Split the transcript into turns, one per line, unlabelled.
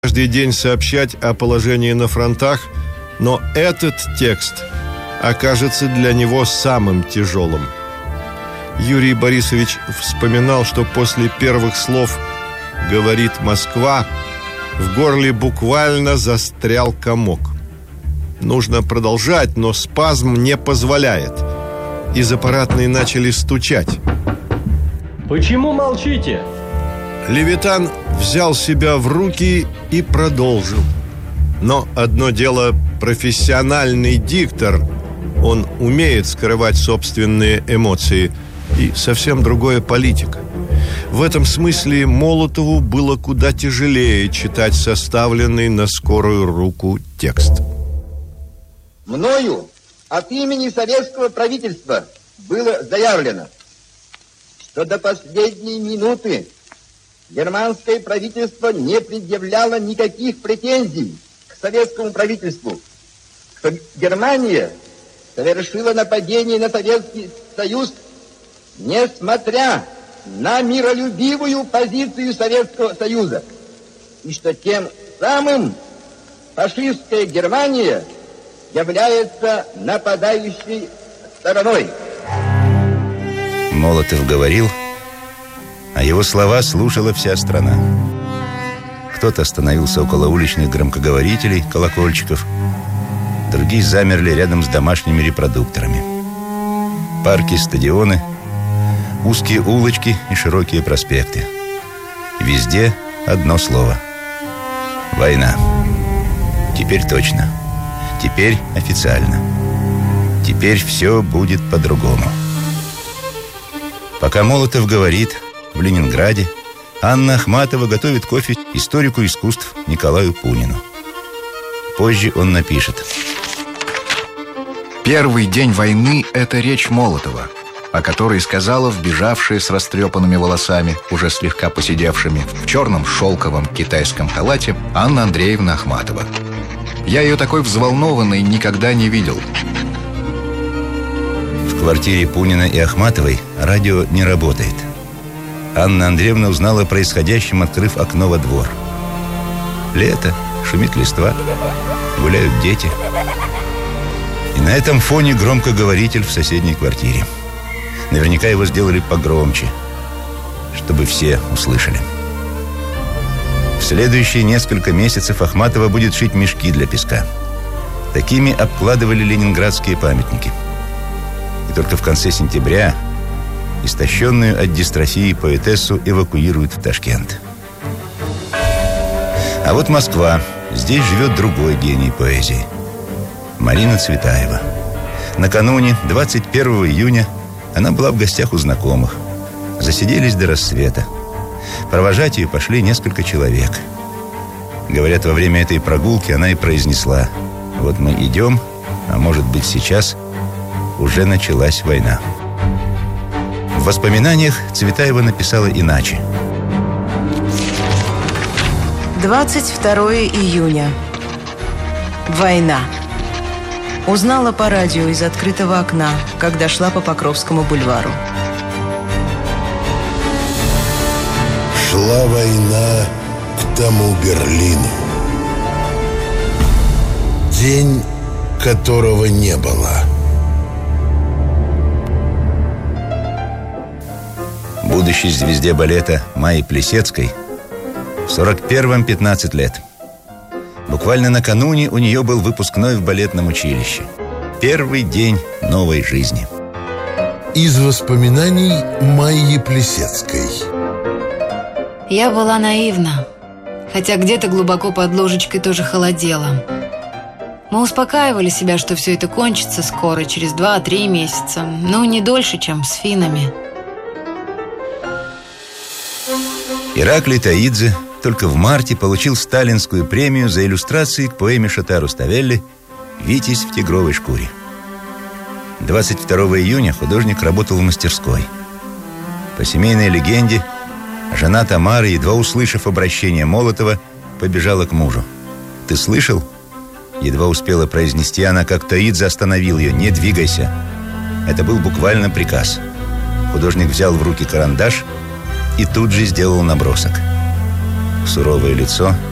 каждый день сообщать о положении на фронтах, но этот текст окажется для него самым тяжелым. Юрий Борисович вспоминал, что после первых слов «говорит Москва» в горле буквально застрял комок. Нужно продолжать, но спазм не позволяет. Из аппаратной начали стучать.
Почему молчите?
Левитан взял себя в руки и продолжил. Но одно дело профессиональный диктор. Он умеет скрывать собственные эмоции. И совсем другое политик. В этом смысле Молотову было куда тяжелее читать составленный на скорую руку текст.
Мною от имени советского правительства было заявлено, что до последней минуты германское правительство не предъявляло никаких претензий к советскому правительству, что Германия совершила нападение на Советский Союз, несмотря на миролюбивую позицию Советского Союза, и что тем самым фашистская Германия является нападающей стороной.
Молотов говорил, а его слова слушала вся страна. Кто-то остановился около уличных громкоговорителей, колокольчиков, другие замерли рядом с домашними репродукторами. Парки, стадионы, узкие улочки и широкие проспекты. Везде одно слово: война. Теперь точно. Теперь официально. Теперь все будет по-другому. Пока Молотов говорит, в Ленинграде Анна Ахматова готовит кофе историку искусств Николаю Пунину. Позже он напишет:
«Первый день войны — это речь Молотова, о которой сказала вбежавшая с растрепанными волосами, уже слегка поседевшими, в черном шелковом китайском халате Анна Андреевна Ахматова. Я ее такой взволнованной никогда не видел».
В квартире Пунина и Ахматовой радио не работает. Анна Андреевна узнала о происходящем, открыв окно во двор. Лето, шумит листва, гуляют дети. И на этом фоне громкоговоритель в соседней квартире. Наверняка его сделали погромче, чтобы все услышали. В следующие несколько месяцев Ахматова будет шить мешки для песка. Такими обкладывали ленинградские памятники. И только в конце сентября истощенную от дистрофии поэтессу эвакуируют в Ташкент. А вот Москва. Здесь живет другой гений поэзии — Марина Цветаева. Накануне, 21 июня, она была в гостях у знакомых. Засиделись до рассвета. Провожать ее пошли несколько человек. Говорят, во время этой прогулки она и произнесла: «Вот мы идем, а может быть, сейчас уже началась война». В воспоминаниях Цветаева написала иначе.
22 июня. Война. Узнала по радио из открытого окна, когда шла по Покровскому бульвару.
Шла война к тому Берлину, день которого не было.
Будущей звезде балета Майе Плисецкой в 41-м 15 лет. Буквально накануне у нее был выпускной в балетном училище. Первый день новой жизни.
Из воспоминаний Майи Плисецкой.
Я была наивна, хотя где-то глубоко под ложечкой тоже холодело. Мы успокаивали себя, что все это кончится скоро, через 2-3 месяца, но не дольше, чем с финнами.
Ираклий Таидзе только в марте получил сталинскую премию за иллюстрации к поэме Шота Руставели «Витязь в тигровой шкуре». 22 июня художник работал в мастерской. По семейной легенде, жена Тамары, едва услышав обращение Молотова, побежала к мужу. «Ты слышал?» Едва успела произнести она, как Таидзе остановил ее: «Не двигайся». Это был буквально приказ. Художник взял в руки карандаш и тут же сделал набросок. Суровое лицо,